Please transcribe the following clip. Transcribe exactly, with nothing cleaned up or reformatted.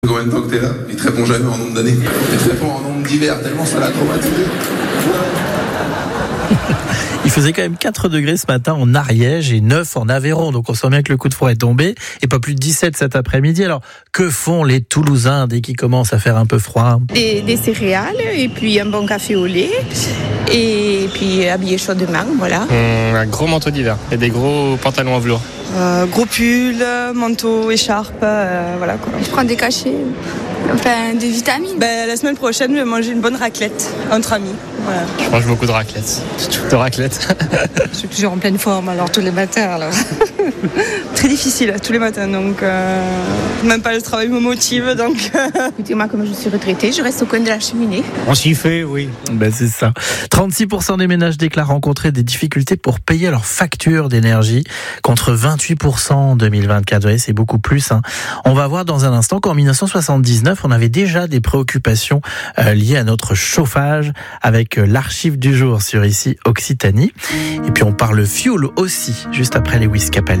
Combien de temps que t'es là? Il te répond jamais en nombre d'années. Il te répond en nombre d'hiver, tellement ça l'a traumatisé. Il faisait quand même quatre degrés ce matin en Ariège et neuf en Aveyron. Donc on sent bien que le coup de froid est tombé. Et pas plus de dix-sept cet après-midi. Alors que font les Toulousains dès qu'il commence à faire un peu froid? Des, des céréales et puis un bon café au lait. Et puis habillé chaudement, voilà. Mmh, un gros manteau d'hiver et des gros pantalons en velours. Euh, gros pull, manteau, écharpe, euh, voilà quoi. Je prends des cachets, enfin des vitamines. Ben, la semaine prochaine, je vais manger une bonne raclette entre amis. Voilà. Je mange beaucoup de raclette. De raclette. Je suis toujours en pleine forme alors tous les matins alors. Très difficile tous les matins donc euh, même pas le travail me motive donc. Écoutez, moi comme je suis retraitée, je reste au coin de la cheminée. On s'y fait, oui. Ben c'est ça. trente-six pour cent des ménages déclarent rencontrer des difficultés pour payer leurs factures d'énergie contre vingt-huit pour cent en deux mille vingt-quatre. Vous voyez, c'est beaucoup plus. Hein. On va voir dans un instant qu'en dix-neuf cent soixante-dix-neuf, on avait déjà des préoccupations euh, liées à notre chauffage avec euh, l'archive du jour sur ici Occitanie. Et puis on parle fuel aussi, juste après Lewis Capaldi.